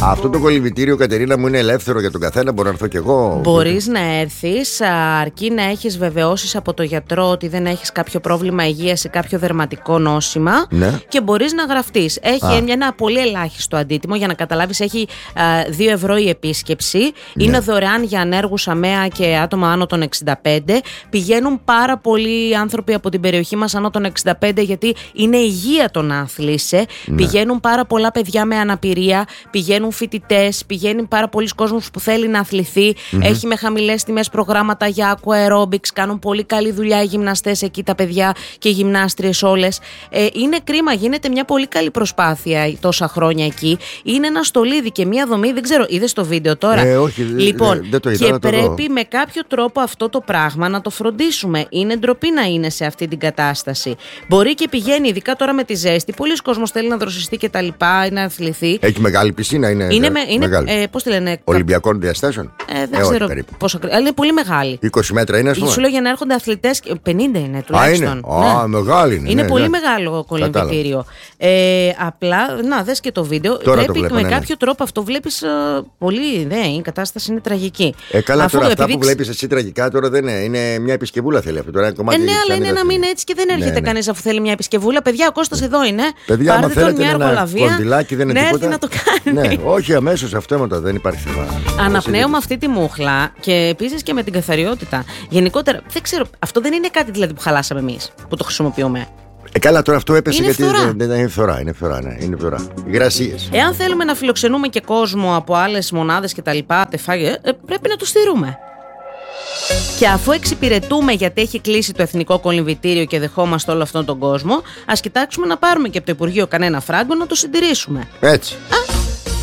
Αυτό το κολυμβητήριο, Κατερίνα μου, είναι ελεύθερο για τον καθένα? Μπορώ να έρθω κι εγώ? Μπορείς να έρθεις, αρκεί να έχεις βεβαιώσεις από το γιατρό ότι δεν έχεις κάποιο πρόβλημα υγείας ή κάποιο δερματικό νόσημα, ναι. Και μπορείς να γραφτείς. Έχει ένα πολύ ελάχιστο αντίτιμο, για να καταλάβεις, έχει 2 ευρώ η επίσκεψη. Ναι. Είναι δωρεάν για ανέργους, αμαία και άτομα άνω των 65. Πηγαίνουν πάρα πολλοί άνθρωποι από την περιοχή μας άνω των 65, γιατί είναι υγεία το να αθλείσαι. Ναι. Πηγαίνουν πάρα πολλά παιδιά με αναπηρία, πηγαίνουν φοιτητές, πηγαίνει πάρα πολλοί κόσμος που θέλει να αθληθεί. Έχει με χαμηλές τιμές προγράμματα για aqua aerobics. Κάνουν πολύ καλή δουλειά οι γυμναστές εκεί, τα παιδιά και οι γυμνάστριες όλες. Είναι κρίμα, γίνεται μια πολύ καλή προσπάθεια τόσα χρόνια εκεί. Είναι ένα στολίδι και μια δομή, δεν ξέρω, είδες το βίντεο τώρα? Όχι, λοιπόν, δεν το είδα. και πρέπει με κάποιο τρόπο αυτό το πράγμα να το φροντίσουμε. Είναι ντροπή να είναι σε αυτή την κατάσταση. Μπορεί και πηγαίνει, ειδικά τώρα με τη ζέστη. Πολλοί κόσμος θέλει να δροσιστεί και τα λοιπά, να αθληθεί. Έχει μεγάλη πισίνα, είναι μεγάλη. Πώς τη λένε? Ολυμπιακών διαστάσεων. Δεν ξέρω πόσο ακριβώς. Αλλά είναι πολύ μεγάλη. 20 μέτρα είναι, ας πούμε. Σου λέω για να έρχονται αθλητές. 50 είναι τουλάχιστον. Μεγάλη είναι. Είναι πολύ μεγάλο κολυμβητήριο. Απλά, να δες και το βίντεο. Τώρα πρέπει με κάποιο τρόπο αυτό βλέπεις πολύ. Η κατάσταση είναι τραγική. Καλά, τώρα αυτά που βλέπεις εσύ τραγικά τώρα δεν είναι μια επισκευούλα, θέλει αυτό. Τώρα είναι κομμάτι. Ναι, αλλά είναι ένα μήνα έτσι και δεν έρχεται κανείς αφού θέλει μια επισκευούλα. Παιδιά, ο Κώστας εδώ είναι. Παιδιά, άμα θέλετε μια κοντιλάκι, δεν είναι τίποτα. Να το κάνει. Ναι, όχι αμέσως αυτόματα, δεν υπάρχει θέμα. Αναπνέουμε αυτή τη μούχλα και επίσης και με την καθαριότητα. Γενικότερα, δεν ξέρω, αυτό δεν είναι κάτι δηλαδή που χαλάσαμε εμείς που το χρησιμοποιούμε. Καλά, τώρα αυτό έπεσε είναι γιατί φθορά. δεν είναι φθορά. Είναι φθορά. Υγρασίες. Εάν θέλουμε να φιλοξενούμε και κόσμο από άλλες μονάδες και τα λοιπά, πρέπει να το στηρούμε. Και αφού εξυπηρετούμε, γιατί έχει κλείσει το Εθνικό Κολυμβητήριο και δεχόμαστε όλο αυτόν τον κόσμο, ας κοιτάξουμε να πάρουμε και από το Υπουργείο κανένα φράγκο να το συντηρήσουμε. Έτσι.